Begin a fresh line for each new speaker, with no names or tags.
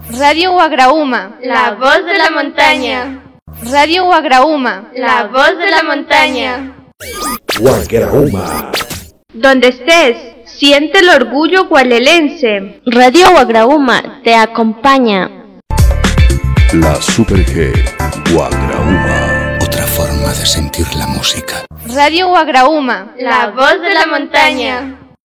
Radio Wagrauma,
la voz de la montaña.
Radio Wagrauma,
la voz de la montaña.
Wagrauma.
Donde estés, siente el orgullo gualelense.
Radio Wagrauma te acompaña.
La Super G, Wagrauma.
Otra forma de sentir la música.
Radio Wagrauma,
la voz de la montaña.